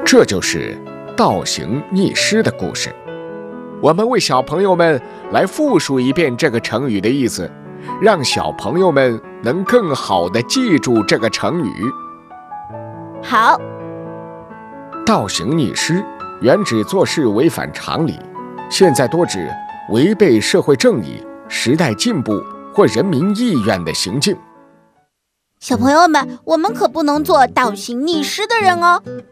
这就是倒行逆施的故事。我们为小朋友们来复述一遍这个成语的意思，让小朋友们能更好地记住这个成语。 好， 倒行逆施原指做事违反常理，现在多指违背社会正义、时代进步或人民意愿的行径。 小朋友们，我们可不能做倒行逆施的人哦。